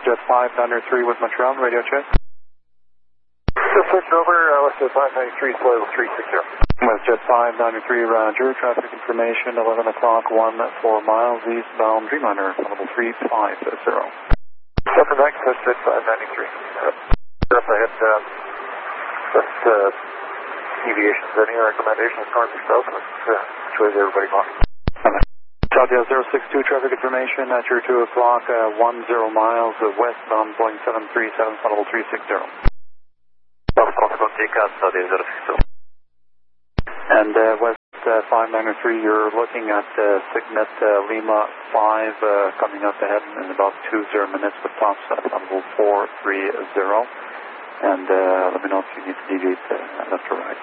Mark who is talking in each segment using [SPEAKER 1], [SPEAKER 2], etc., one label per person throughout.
[SPEAKER 1] WestJet 593 with Montreal, radio check.
[SPEAKER 2] Just switched over, WestJet 593, slow 360.
[SPEAKER 1] WestJet 593, roger. Traffic information, 11 o'clock, 14 miles eastbound Dreamliner, level 350.
[SPEAKER 2] Upper next, WestJet 593. Up ahead, just deviations, any recommendations north or south, which way is everybody going?
[SPEAKER 1] Southwest 062, traffic information at your 2 o'clock, 10 miles westbound, Boeing 737, level 360. And West 593, you're looking at Signet Lima 5 coming up ahead in about 20 minutes with tops at level 430. And let me know if you need to deviate left or right.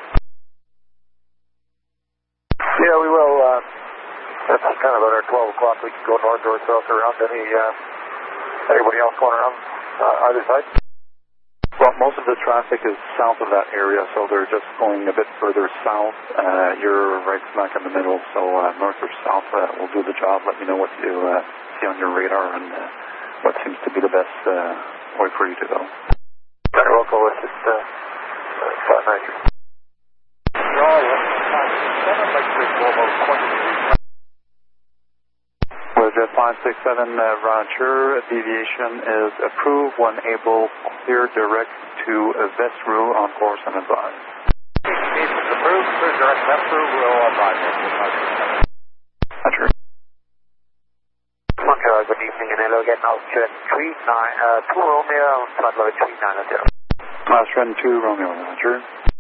[SPEAKER 2] Yeah, we will. That's kind of about our 12 o'clock. We can go north or south around. Anybody else going around either side?
[SPEAKER 1] Well, most of the traffic is south of that area, so they're just going a bit further south. You're right smack in the middle, so north or south will do the job. Let me know what you see on your radar and what seems to be the best way for you to go.
[SPEAKER 2] Better local with it, 593.
[SPEAKER 1] WestJet 567, roger. Deviation is approved when able. Clear direct to Vesru on course and advise.
[SPEAKER 2] Approved, clear direct Vesru, will advise.
[SPEAKER 1] Roger.
[SPEAKER 2] Montreal, good evening, and hello again. Austrian 2 Romeo, flight level 390.
[SPEAKER 1] Austrian 2 Romeo, roger.